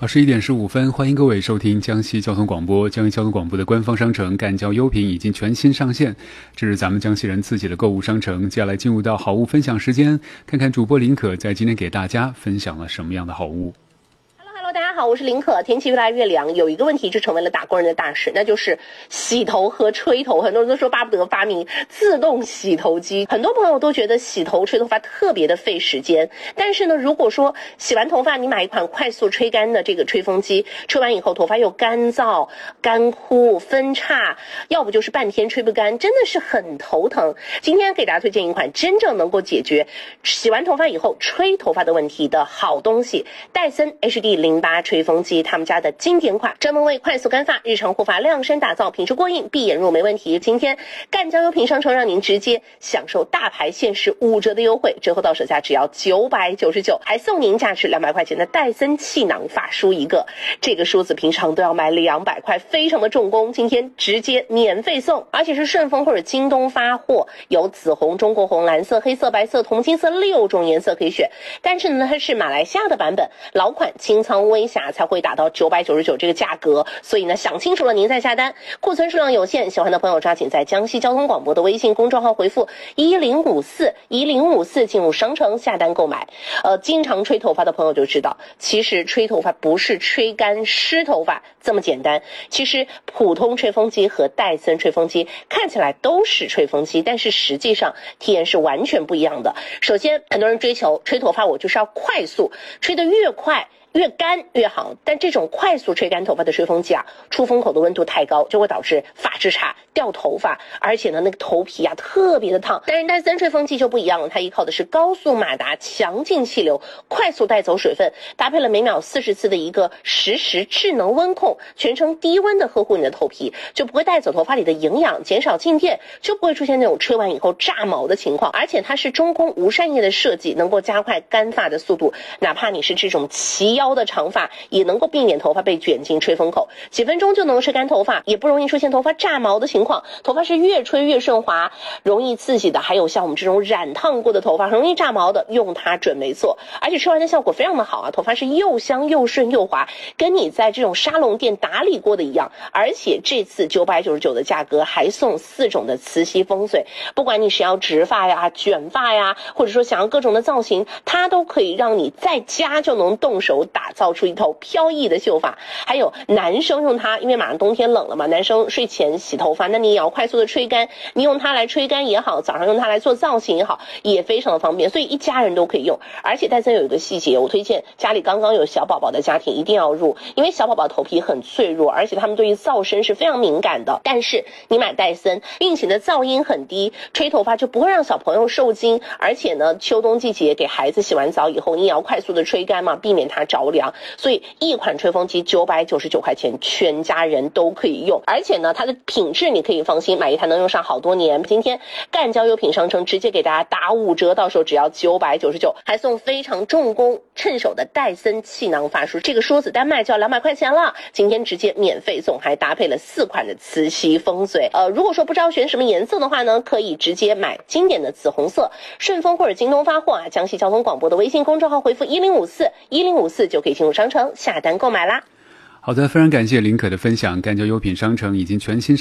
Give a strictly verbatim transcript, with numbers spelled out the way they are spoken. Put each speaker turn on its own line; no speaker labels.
好，十一点十五分，欢迎各位收听江西交通广播。江西交通广播的官方商城赣交优品已经全新上线，这是咱们江西人自己的购物商城。接下来进入到好物分享时间，看看主播林可在今天给大家分享了什么样的好物。
大家好，我是林可。天气越来越凉，有一个问题就成为了打工人的大事，那就是洗头和吹头。很多人都说巴不得发明自动洗头机，很多朋友都觉得洗头吹头发特别的费时间。但是呢，如果说洗完头发你买一款快速吹干的这个吹风机，吹完以后头发又干燥、干枯、分叉，要不就是半天吹不干，真的是很头疼。今天给大家推荐一款真正能够解决洗完头发以后吹头发的问题的好东西——戴森 H D 零八吹风机，他们家的经典款，专门为快速干发、日常护发量身打造，品质过硬，闭眼入没问题。今天赣交优品商城让您直接享受大牌限时五折的优惠，折后到手价只要九百九十九，还送您价值两百块钱的戴森气囊发梳一个。这个梳子平常都要买两百块，非常的重工，今天直接免费送，而且是顺丰或者京东发货，有紫红、中国红、蓝色、黑色、白色、铜金色六种颜色可以选。但是呢，它是马来西亚的版本，老款清仓微瑕才会打到九百九十九这个价格，所以呢，想清楚了您再下单。库存数量有限，喜欢的朋友抓紧在江西交通广播的微信公众号回复一零五四一零五四进入商城下单购买。呃，经常吹头发的朋友就知道，其实吹头发不是吹干湿头发这么简单。其实普通吹风机和戴森吹风机看起来都是吹风机，但是实际上体验是完全不一样的。首先，很多人追求吹头发我就是要快速，吹得越快越干越好，但这种快速吹干头发的吹风机啊，出风口的温度太高，就会导致发质差、掉头发，而且呢，那个头皮啊特别的烫。但是戴森吹风机就不一样了，它依靠的是高速马达、强劲气流，快速带走水分，搭配了每秒四十次的一个实时智能温控，全程低温的呵护你的头皮，就不会带走头发里的营养，减少静电，就不会出现那种吹完以后炸毛的情况。而且它是中空无扇叶的设计，能够加快干发的速度，哪怕你是这种齐腰的长发，也能够避免头发被卷进吹风口，几分钟就能吹干头发，也不容易出现头发炸毛的情况。头发是越吹越顺滑，容易刺激的还有像我们这种染烫过的头发，很容易炸毛的，用它准没错。而且吹完的效果非常的好啊，头发是又香又顺又滑，跟你在这种沙龙店打理过的一样。而且这次九百九十九的价格还送四种的磁吸风水，不管你是要直发呀、卷发呀，或者说想要各种的造型，它都可以让你在家就能动手打造出一头飘逸的秀发。还有男生用它，因为马上冬天冷了嘛，男生睡前洗头发，那你也要快速的吹干，你用它来吹干也好，早上用它来做造型也好，也非常的方便，所以一家人都可以用。而且戴森有一个细节，我推荐家里刚刚有小宝宝的家庭一定要入，因为小宝宝头皮很脆弱，而且他们对于噪声是非常敏感的。但是你买戴森，并且呢噪音很低，吹头发就不会让小朋友受惊。而且呢，秋冬季节给孩子洗完澡以后，你也要快速的吹干嘛，避免它着凉。所以一款吹风机九百九十九块钱，全家人都可以用。而且呢，它的品质你可以放心，买一台能用上好多年。今天赣交优品商城直接给大家打五折，到时候只要九百九十九，还送非常重工趁手的戴森气囊发梳，这个梳子单卖就要两百块钱了，今天直接免费送，还搭配了四款的磁吸风水。呃，如果说不知道选什么颜色的话呢，可以直接买经典的紫红色，顺丰或者京东发货啊，江西交通广播的微信公众号回复一零五四一零五四就可以进入商城下单购买啦。
好的，非常感谢林可的分享。赣交优品商城已经全新